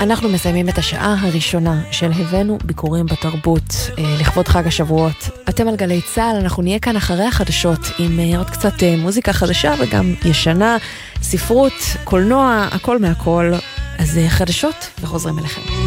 אנחנו מסיימים את השעה הראשונה של הבאנו ביקורים בתרבות לכבוד חג השבועות. אתם על גלי צהל, אנחנו נהיה כאן אחרי החדשות עם עוד קצת מוזיקה חדשה וגם ישנה, ספרות, קולנוע, הכל מהכל. אז חדשות וחוזרים אליכם.